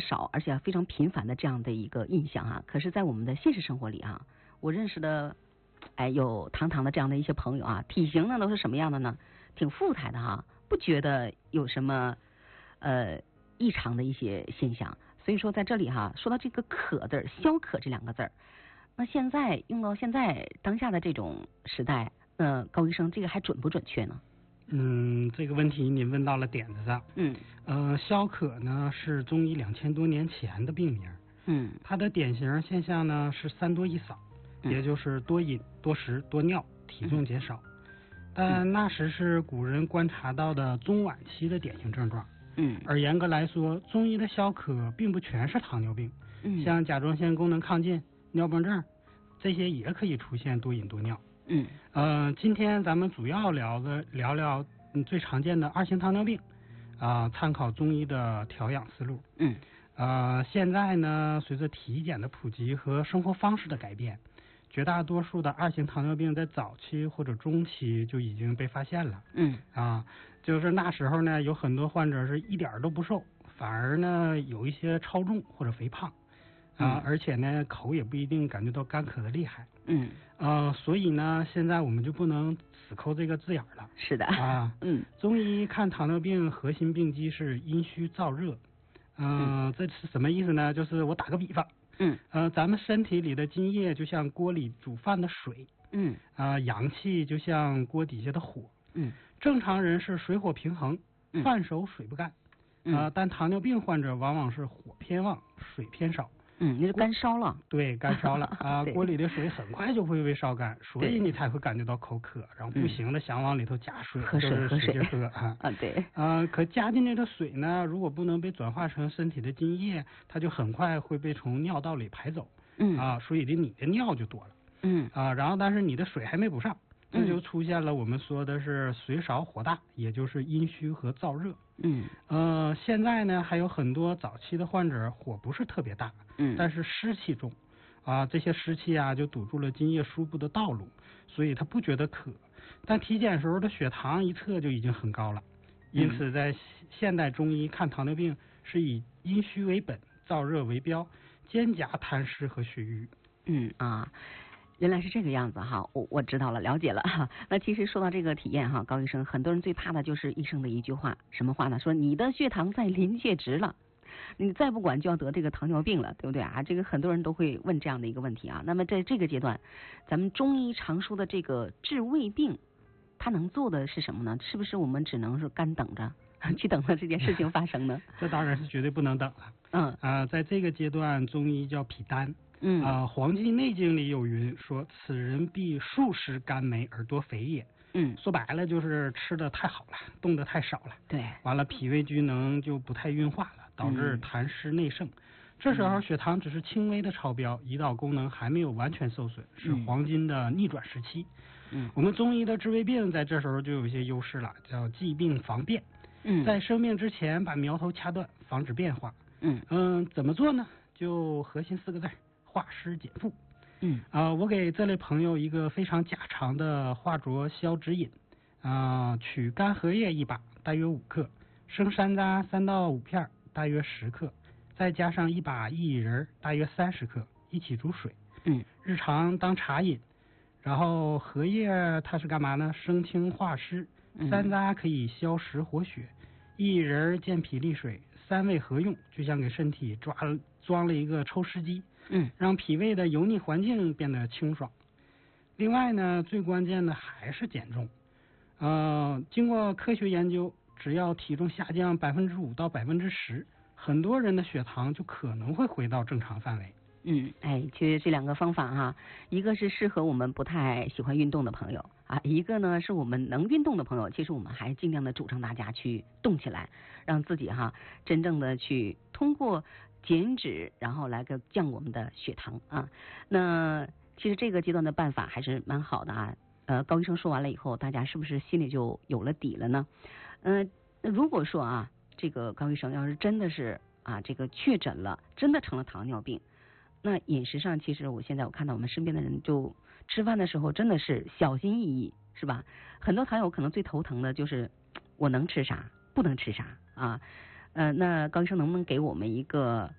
少而且非常频繁的这样的一个印象啊。可是，在我们的现实生活里啊，我认识的有堂堂的这样的一些朋友啊，体型呢都是什么样的呢？挺富态的哈，不觉得有什么异常的一些现象。所以说在这里哈，说到这个渴字，消渴这两个字儿，那现在用到现在当下的这种时代，高医生这个还准不准确呢？ 这个问题你问到了点子上。消渴呢是中医2000多年前的病名。它的典型现象呢是3多1少，也就是多饮、多食、多尿，体重减少。但那时是古人观察到的中晚期的典型症状。而严格来说，中医的消渴并不全是糖尿病。像甲状腺功能亢进、尿崩症，这些也可以出现多饮多尿。今天咱们主要聊聊最常见的2型糖尿病，参考中医的调养思路。现在呢，随着体检的普及和生活方式的改变，绝大多数的2型糖尿病在早期或者中期就已经被发现了。就是那时候呢，有很多患者是一点都不瘦，反而呢有一些超重或者肥胖。而且呢，口也不一定感觉到干渴的厉害。所以呢，现在我们就不能死抠这个字眼了。 是的。 中医看糖尿病核心病机是阴虚燥热。这是什么意思呢？就是我打个比方。咱们身体里的津液就像锅里煮饭的水。阳气就像锅底下的火。正常人是水火平衡，饭熟水不干。但糖尿病患者往往是火偏旺，水偏少。 你是干烧了。 对，干烧了锅里的水很快就会被烧干，所以你才会感觉到口渴，然后不行了想往里头加水，就是使劲喝对。 可加进去的水呢，如果不能被转化成身体的津液，它就很快会被从尿道里排走。所以你的尿就多了。然后但是你的水还没补上，这就出现了我们说的是水少火大，也就是阴虚和燥热。现在呢还有很多早期的患者火不是特别大，但是湿气重。这些湿气就堵住了津液输布的道路，所以他不觉得渴，但体检时候的血糖一测就已经很高了。因此在现代中医看糖尿病是以阴虚为本，燥热为标，兼夹痰湿和血瘀。 原来是这个样子哈，我知道了，了解了哈。那其实说到这个体验哈，高医生，很多人最怕的就是医生的一句话，什么话呢？说你的血糖在临界值了，你再不管就要得这个糖尿病了，对不对啊？这个很多人都会问这样的一个问题啊。那么在这个阶段，咱们中医常说的这个治胃病，它能做的是什么呢？是不是我们只能是干等着去等着这件事情发生呢？ 这当然是绝对不能等了。在这个阶段，中医叫脾丹。黄帝内经里有云说，此人必数食甘美而多肥也。说白了就是吃的太好了，动的太少了。 对， 完了脾胃机能就不太运化了，导致痰湿内盛。这时候血糖只是轻微的超标，胰岛功能还没有完全受损，是黄金的逆转时期。我们中医的治胃病在这时候就有一些优势了，叫济病防变。在生病之前把苗头掐断，防止变化。怎么做呢？就核心4个字：化湿减负。我给这类朋友一个非常家常的化浊消脂饮。取干荷叶1把，大约5克；生山楂3到5片，大约10克；再加上1把薏仁，大约30克，一起煮水。日常当茶饮。然后荷叶它是干嘛呢？生清化湿，山楂可以消食活血，薏仁健脾利水，3味合用，就像给身体装了一个抽湿机。让脾胃的油腻环境变得清爽。另外呢，最关键的还是减重。经过科学研究，只要体重下降5%到10%，很多人的血糖就可能会回到正常范围。 其实这2个方法哈，一个是适合我们不太喜欢运动的朋友一个呢是我们能运动的朋友，其实我们还尽量的主张大家去动起来，让自己真正的去通过减脂，然后来个降我们的血糖那其实这个阶段的办法还是蛮好的高医生说完了以后，大家是不是心里就有了底了呢？那如果说这个高医生要是真的是这个确诊了，真的成了糖尿病，那饮食上其实我看到我们身边的人就吃饭的时候真的是小心翼翼，是吧？很多糖友可能最头疼的就是我能吃啥，不能吃啥那高医生能不能给我们一个